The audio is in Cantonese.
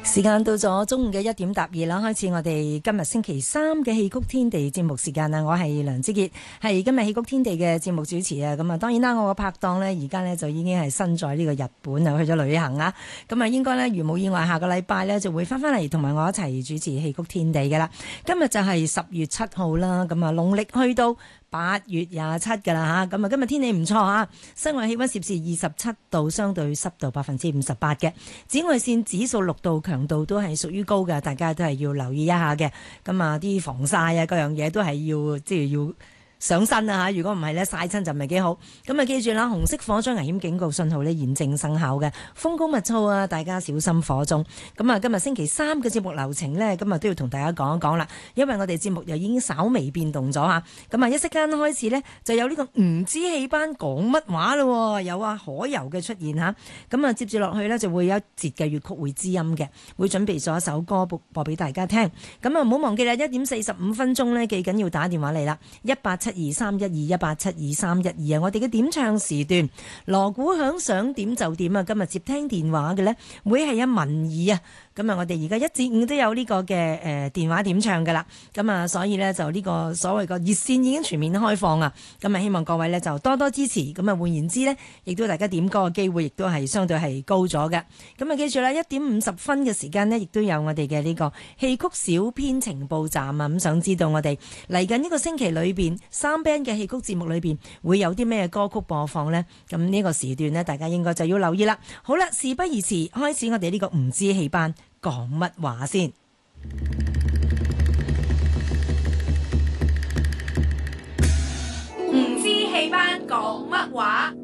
時間到咗中午嘅1點答2啦，開始我哋今日星期三嘅戲曲天地節目時間啦。我係梁之潔，係今日戲曲天地嘅節目主持啊。咁啊，當然啦，我個拍檔呢，而家呢就已經係身在呢個日本啊，去咗旅行啊。咁啊，應該呢，如冇意外，下個禮拜呢就會翻嚟同埋我一齊主持戲曲天地㗎啦。今日就係10月7號啦，咁啊，農曆去到8月27㗎啦嚇，咁啊今日天氣唔錯嚇，室外氣溫攝氏27度，相對濕度58%嘅，紫外線指數6度，強度都係屬於高嘅，大家都係要留意一下嘅。咁啊啲防曬啊，各樣嘢都係要即係要上身啊嚇，如果唔係咧曬親就唔係幾好。咁啊記住啦，紅色火災危險警告信號呢現正生效嘅，風高物燥啊，大家小心火中。咁啊今日星期三嘅節目流程呢，今日都要同大家講一講啦，因為我哋節目又已經稍微變動咗嚇。咁啊一息間開始呢，就有呢個唔知戲班講乜話咯，有啊可柔嘅出現嚇。咁啊接住落去呢，就會有一節嘅粵曲會知音嘅，會準備咗一首歌播俾大家聽。咁啊唔好忘記啦，1點45分鐘呢，記緊要打電話嚟啦，1872312，1872312啊！我哋嘅點唱時段，鑼鼓響想點就點啊！今日接聽電話嘅呢，會係文儀啊。咁啊，我哋而家1至5都有呢個嘅電話點唱噶啦。咁啊，所以呢，就呢個所謂個熱線已經全面開放啊。咁啊，希望各位呢，就多多支持。咁啊，換言之呢，亦都大家點歌嘅機會亦都係相對係高咗嘅。咁啊，記住啦，1點50分嘅時間呢，亦都有我哋嘅呢個戲曲小編情報站啊。咁想知道我哋嚟緊呢個星期裏邊3 band 嘅戲曲節目裏邊會有啲咩歌曲播放呢？咁呢個時段呢，大家應該就要留意啦。好啦，事不宜遲，開始我哋呢個唔知戲班講乜話先。 唔知戲班講乜話？